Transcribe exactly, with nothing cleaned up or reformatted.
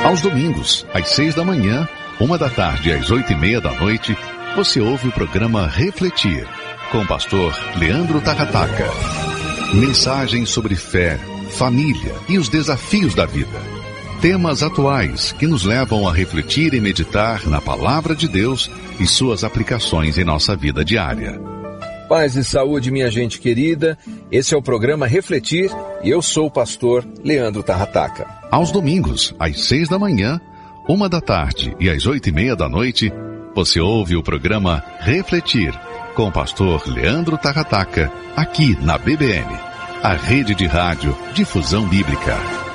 Aos domingos, às seis da manhã, uma da tarde e às oito e meia da noite, você ouve o programa Refletir, com o pastor Leandro Tarrataca. Mensagens sobre fé, família e os desafios da vida. Temas atuais que nos levam a refletir e meditar na Palavra de Deus e suas aplicações em nossa vida diária. Paz e saúde, minha gente querida. Esse é o programa Refletir e eu sou o pastor Leandro Tarrataca. Aos domingos, às seis da manhã, uma da tarde e às oito e meia da noite, você ouve o programa Refletir com o pastor Leandro Tarrataca, aqui na B B N, a rede de rádio Difusão Bíblica.